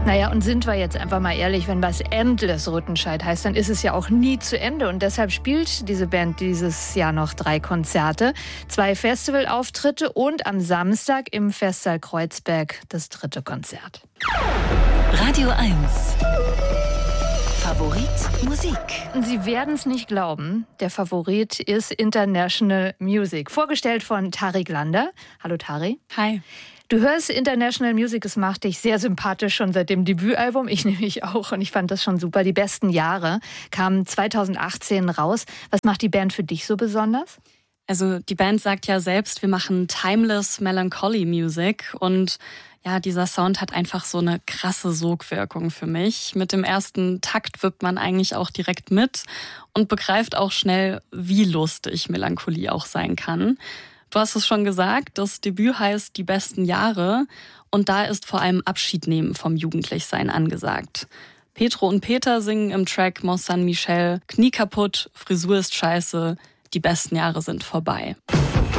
Naja, und sind wir jetzt einfach mal ehrlich, wenn was Endless Rüttenscheid heißt, dann ist es ja auch nie zu Ende. Und deshalb spielt diese Band dieses Jahr noch 3 Konzerte, 2 Festivalauftritte und am Samstag im Festsaal Kreuzberg das 3. Konzert. Radio 1. Favorit Musik. Sie werden es nicht glauben, der Favorit ist International Music. Vorgestellt von Tarik Lander. Hallo Tari. Hi. Du hörst International Music, es macht dich sehr sympathisch schon seit dem Debütalbum. Ich nämlich auch und ich fand das schon super. Die besten Jahre kamen 2018 raus. Was macht die Band für dich so besonders? Also die Band sagt ja selbst, wir machen Timeless Melancholy Music und ja, dieser Sound hat einfach so eine krasse Sogwirkung für mich. Mit dem ersten Takt wippt man eigentlich auch direkt mit und begreift auch schnell, wie lustig Melancholie auch sein kann. Du hast es schon gesagt, das Debüt heißt Die besten Jahre und da ist vor allem Abschied nehmen vom Jugendlichsein angesagt. Petro und Peter singen im Track Mont Saint-Michel, Knie kaputt, Frisur ist scheiße, die besten Jahre sind vorbei.